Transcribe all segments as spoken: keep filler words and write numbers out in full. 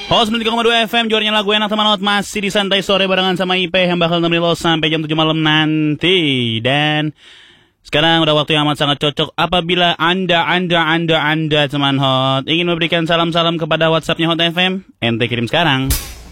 Oh, sembilan tiga koma dua F M, juaranya lagu enak teman hot. Masih di Santai Sore barengan sama I P yang bakal nemenin lo sampai jam tujuh malam nanti. Dan sekarang udah waktu yang amat sangat cocok apabila Anda, Anda, Anda, Anda teman hot ingin memberikan salam-salam kepada WhatsAppnya Hot F M, ente kirim sekarang.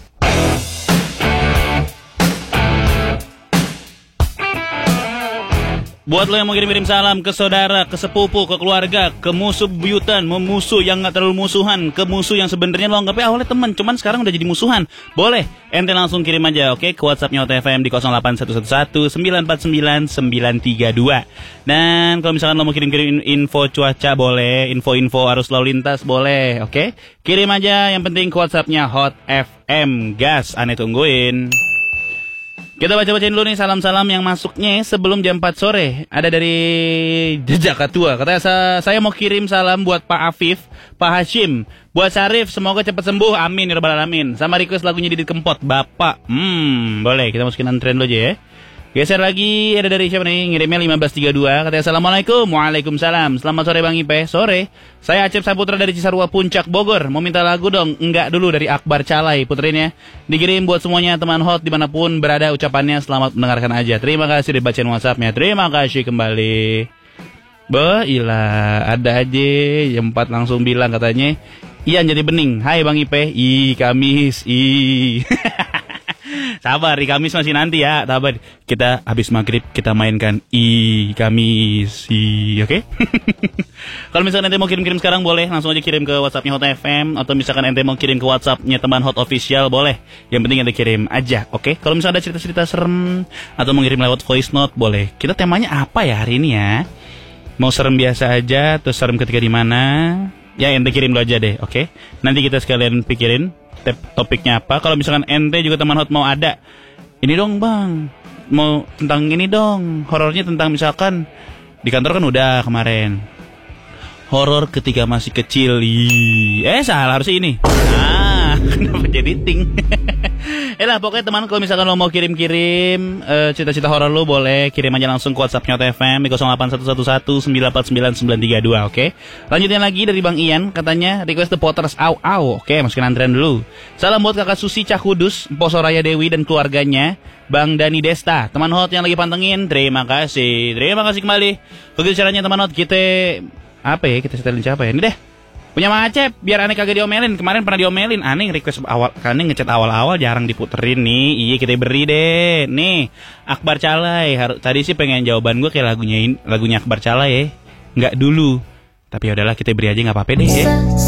Buat lo yang mau kirim-kirim salam ke saudara, ke sepupu, ke keluarga, ke musuh buyutan, memusuh yang gak terlalu musuhan, ke musuh yang sebenarnya lo anggapnya awalnya teman, cuman sekarang udah jadi musuhan. Boleh, ente langsung kirim aja, oke? Ke WhatsAppnya Hot F M di nol delapan satu satu satu sembilan empat sembilan sembilan tiga dua. Dan kalau misalkan lo mau kirim-kirim info cuaca, boleh. Info-info arus lalu lintas, boleh, oke? Kirim aja, yang penting ke WhatsAppnya Hot F M. Gas, aneh tungguin. Kita baca-bacain dulu nih salam-salam yang masuknya sebelum jam empat sore. Ada dari Jejak Katua. Katanya saya mau kirim salam buat Pak Afif, Pak Hashim, buat Syarif, semoga cepat sembuh, amin ya rabbal alamin. Sama request lagunya Didit Kempot, Bapak. Hmm, boleh kita masukin antrean dulu aja ya. Geser lagi, ada dari siapa nih? Ngirimnya lima belas tiga puluh dua. Katanya assalamualaikum. Waalaikumsalam. Selamat sore Bang Ipe. Sore. Saya Acep Saputra dari Cisarua Puncak Bogor. Mau minta lagu dong. Enggak dulu dari Akbar Calai. Putrinnya dikirim buat semuanya teman hot dimanapun berada. Ucapannya selamat mendengarkan aja. Terima kasih dibacain WhatsAppnya. Terima kasih kembali. Bailah, ada aja yang empat langsung bilang katanya Ian jadi bening. Hai Bang Ipe. Ih, Kamis. Ih. Sabar, di Kamis masih nanti ya. Sabar. Kita habis maghrib kita mainkan I Kamis. I, oke? Okay? Kalau misalkan ente mau kirim-kirim sekarang boleh langsung aja kirim ke WhatsAppnya Hot F M, atau misalkan ente mau kirim ke WhatsAppnya teman Hot Official boleh. Yang penting ente kirim aja, oke? Okay? Kalau misalkan ada cerita-cerita serem atau mau kirim lewat voice note boleh. Kita temanya apa ya hari ini ya? Mau serem biasa aja, atau serem ketika di mana? Ya ente kirim dulu aja deh, oke? Okay? Nanti kita sekalian pikirin topiknya apa. Kalau misalkan ente juga teman hot mau ada, ini dong bang, mau tentang ini dong, horornya tentang misalkan di kantor kan udah kemarin horor ketika masih kecil. Ih, eh salah harusnya ini. Ah, kenapa jadi ting? Eh lah pokoknya teman, kalau misalkan lo mau kirim-kirim uh, cerita-cerita horor lo boleh kirim aja langsung ke WhatsAppnya Hot F M di nol delapan satu satu satu sembilan empat sembilan sembilan tiga dua, oke? Okay? Lanjutin lagi dari Bang Ian, katanya request The Potters Au Au. Oke, okay, masukin antrean dulu. Salam buat kakak Susi Cakudus, Mpo Soraya Dewi dan keluarganya, Bang Dani Desta, teman hot yang lagi pantengin. Terima kasih, terima kasih kembali. Begitu caranya teman hot, kita apa ya, kita setelin siapa ya? Ini deh, punya Macep, biar aneh kagak diomelin. Kemarin pernah diomelin, aneh request awal, aneh ngechat awal-awal jarang diputerin nih. Iya kita beri deh. Nih, Akbar Calai. Tadi sih pengen jawaban gue kayak lagunya lagunya Akbar Calai ya. Nggak dulu. Tapi yaudahlah kita beri aja nggak apa-apa deh ya.